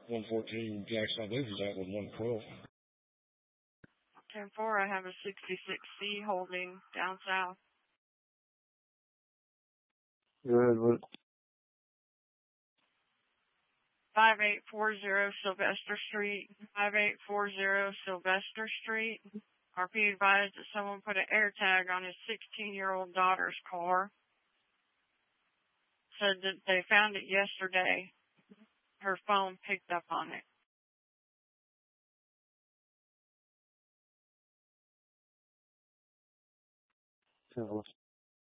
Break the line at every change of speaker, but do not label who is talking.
114 Jackson, I believe he's at with 112.
10-4, I have a 66C holding down south.
Good. What?
5840 Sylvester Street. 5840 Sylvester Street. RP advised that someone put an air tag on his 16-year-old daughter's car. Said that they found it yesterday. Her phone picked up on it.
So